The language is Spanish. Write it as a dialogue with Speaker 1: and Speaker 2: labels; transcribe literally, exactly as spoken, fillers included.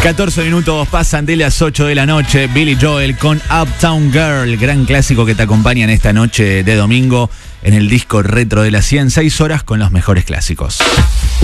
Speaker 1: catorce minutos pasan de las ocho de la noche. Billy Joel con Uptown Girl, gran clásico que te acompaña en esta noche de domingo en el disco retro de las cien, seis horas con los mejores clásicos.